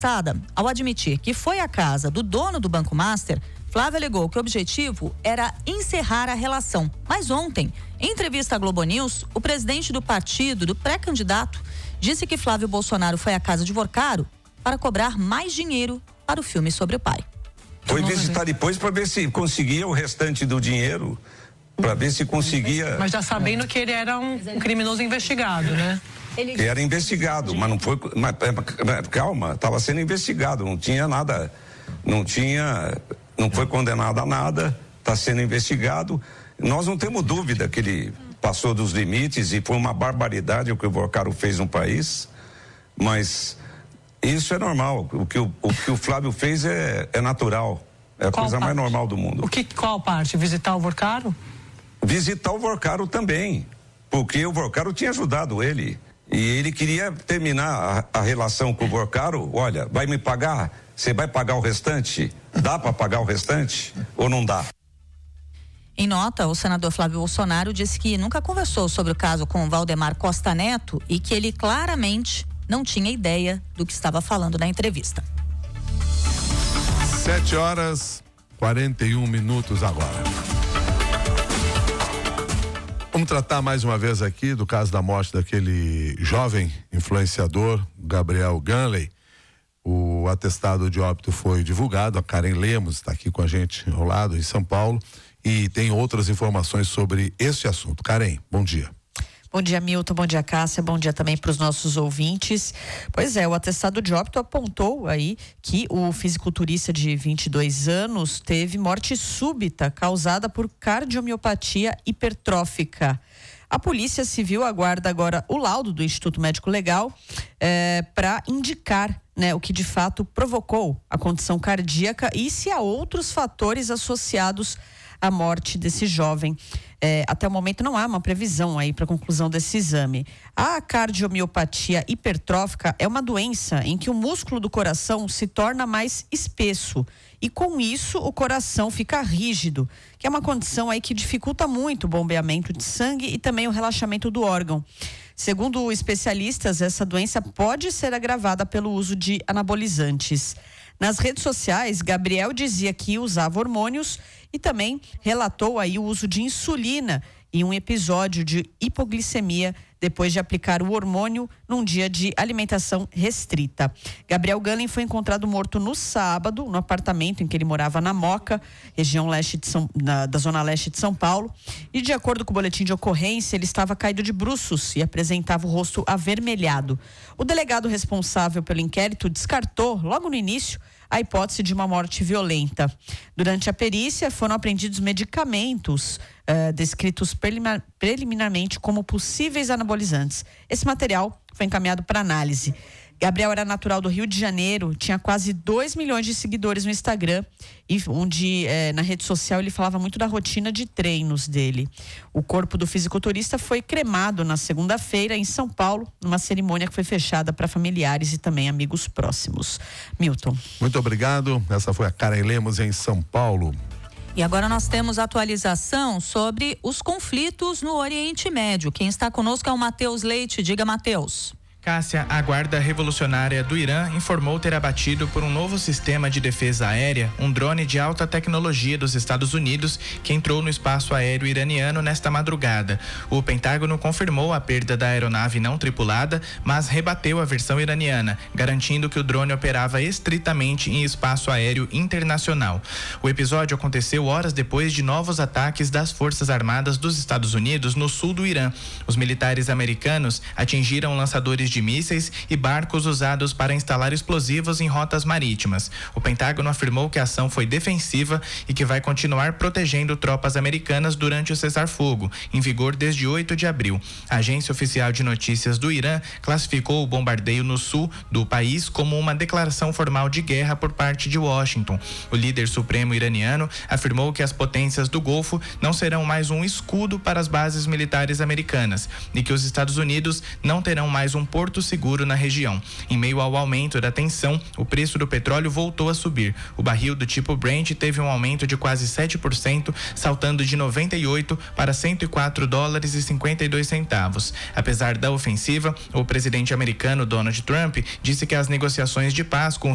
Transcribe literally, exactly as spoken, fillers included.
Ao admitir que foi à casa do dono do Banco Master, Flávio alegou que o objetivo era encerrar a relação. Mas ontem, em entrevista à Globo News, o presidente do partido, do pré-candidato, disse que Flávio Bolsonaro foi à casa de Vorcaro para cobrar mais dinheiro para o filme sobre o pai. Foi visitar depois para ver se conseguia o restante do dinheiro, para ver se conseguia... Mas já sabendo que ele era um, um criminoso investigado, né? Ele era investigado, mas não foi... Mas, calma, estava sendo investigado, não tinha nada, não tinha... Não foi condenado a nada, está sendo investigado. Nós não temos dúvida que ele passou dos limites e foi uma barbaridade o que o Vorcaro fez no país, mas isso é normal. O que o, o, que o Flávio fez é, é natural, é a Qual coisa parte? mais normal do mundo. O que, qual parte? Visitar o Vorcaro? Visitar o Vorcaro também, porque o Vorcaro tinha ajudado ele. E ele queria terminar a, a relação com o Vorcaro. Olha, vai me pagar? Você vai pagar o restante? Dá para pagar o restante ou não dá? Em nota, o senador Flávio Bolsonaro disse que nunca conversou sobre o caso com Valdemar Costa Neto e que ele claramente não tinha ideia do que estava falando na entrevista. Sete horas, quarenta e um minutos agora. Vamos tratar mais uma vez aqui do caso da morte daquele jovem influenciador, Gabriel Ganley. O atestado de óbito foi divulgado, a Karen Lemos está aqui com a gente ao lado, em São Paulo, e tem outras informações sobre esse assunto. Karen, bom dia. Bom dia, Milton, bom dia, Cássia, bom dia também para os nossos ouvintes. Pois é, o atestado de óbito apontou aí que o fisiculturista de vinte e dois anos teve morte súbita causada por cardiomiopatia hipertrófica. A Polícia Civil aguarda agora o laudo do Instituto Médico Legal eh, para indicar, né, o que de fato provocou a condição cardíaca e se há outros fatores associados à morte desse jovem. É, até o momento não há uma previsão aí para a conclusão desse exame. A cardiomiopatia hipertrófica é uma doença em que o músculo do coração se torna mais espesso e com isso o coração fica rígido, que é uma condição aí que dificulta muito o bombeamento de sangue e também o relaxamento do órgão. Segundo especialistas, essa doença pode ser agravada pelo uso de anabolizantes. Nas redes sociais, Gabriel dizia que usava hormônios e também relatou aí o uso de insulina em um episódio de hipoglicemia depois de aplicar o hormônio num dia de alimentação restrita. Gabriel Ganley foi encontrado morto no sábado no apartamento em que ele morava na Moca, região leste de São, na, da zona leste de São Paulo, e de acordo com o boletim de ocorrência, ele estava caído de bruços e apresentava o rosto avermelhado. O delegado responsável pelo inquérito descartou logo no início a hipótese de uma morte violenta. Durante a perícia foram apreendidos medicamentos uh, descritos preliminar, preliminarmente como possíveis anabolizantes. Esse material foi encaminhado para análise. Gabriel era natural do Rio de Janeiro, tinha quase dois milhões de seguidores no Instagram, e onde eh, na rede social ele falava muito da rotina de treinos dele. O corpo do fisiculturista foi cremado na segunda-feira em São Paulo, numa cerimônia que foi fechada para familiares e também amigos próximos. Milton. Muito obrigado. Essa foi a Karen Lemos em São Paulo. E agora nós temos atualização sobre os conflitos no Oriente Médio. Quem está conosco é o Matheus Leite. Diga, Matheus. Cássia, a Guarda Revolucionária do Irã informou ter abatido por um novo sistema de defesa aérea um drone de alta tecnologia dos Estados Unidos que entrou no espaço aéreo iraniano nesta madrugada. O Pentágono confirmou a perda da aeronave não tripulada, mas rebateu a versão iraniana, garantindo que o drone operava estritamente em espaço aéreo internacional. O episódio aconteceu horas depois de novos ataques das Forças Armadas dos Estados Unidos no sul do Irã. Os militares americanos atingiram lançadores de mísseis e barcos usados para instalar explosivos em rotas marítimas. O Pentágono afirmou que a ação foi defensiva e que vai continuar protegendo tropas americanas durante o cessar-fogo, em vigor desde oito de abril. A agência oficial de notícias do Irã classificou o bombardeio no sul do país como uma declaração formal de guerra por parte de Washington. O líder supremo iraniano afirmou que as potências do Golfo não serão mais um escudo para as bases militares americanas e que os Estados Unidos não terão mais um porto seguro na região. Em meio ao aumento da tensão, o preço do petróleo voltou a subir. O barril do tipo Brent teve um aumento de quase sete por cento, saltando de noventa e oito para cento e quatro dólares e cinquenta e dois centavos. Apesar da ofensiva, o presidente americano Donald Trump disse que as negociações de paz com